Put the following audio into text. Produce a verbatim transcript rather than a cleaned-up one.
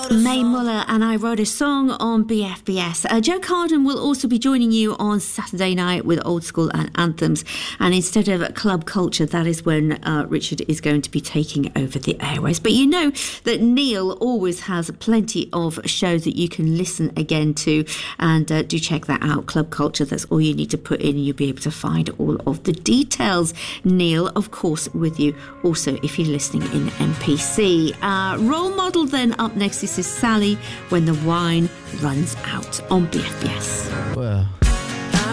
Mae Muller and I Wrote a Song on B F B S. Uh, Joe Carden will also be joining you on Saturday night with Old School and Anthems. And instead of Club Culture, that is when uh, Richard is going to be taking over the airways. But you know that Neil always has plenty of shows that you can listen again to. And uh, do check that out. Club Culture, that's all you need to put in and you'll be able to find all of the details. Neil, of course, with you also if you're listening in M P C. Uh, role model then up next. This is Sally, When the Wine Runs Out on B F B S. Well,